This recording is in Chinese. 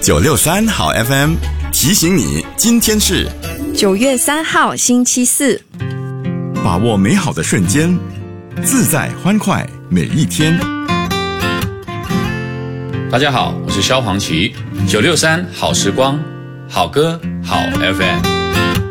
963好 FM 提醒你，今天是 9月3号星期四， 把握美好的瞬间，自在欢快每一天。 大家好，我是萧煌奇，963好时光，好歌好 FM。